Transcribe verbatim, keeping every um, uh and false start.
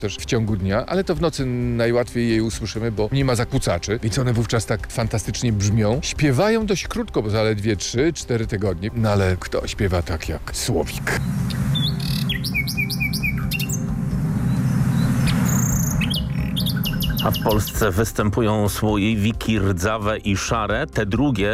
też w ciągu dnia, ale to w nocy najłatwiej jej usłyszymy, bo nie ma zakłócaczy, więc one wówczas tak fantastycznie brzmią. Śpiewają dość krótko, bo zaledwie trzy cztery tygodnie, no ale kto śpiewa tak jak słowik? A w Polsce występują słowiki rdzawe i szare. Te drugie